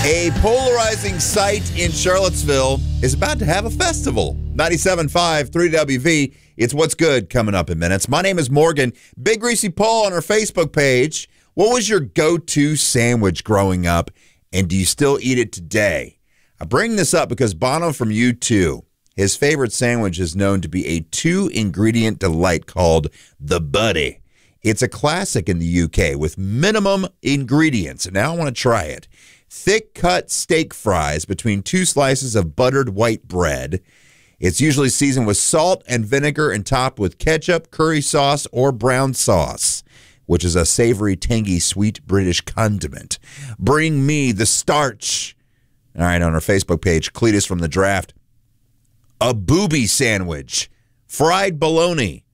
A polarizing site in Charlottesville is about to have a festival. 97.5, 3WV. It's What's Good coming up in minutes. My name is Morgan. Big Greasy Paul on our Facebook page. What was your go-to sandwich growing up, and do you still eat it today? I bring this up because Bono from U2, his favorite sandwich is known to be a 2-ingredient delight called the Buddy. It's a classic in the UK with minimum ingredients. And now I want to try it. Thick-cut steak fries between 2 slices of buttered white bread. It's usually seasoned with salt and vinegar and topped with ketchup, curry sauce, or brown sauce, which is a savory, tangy, sweet British condiment. Bring me the starch. All right, on our Facebook page, Cletus from the Draft. A booby sandwich, fried bologna,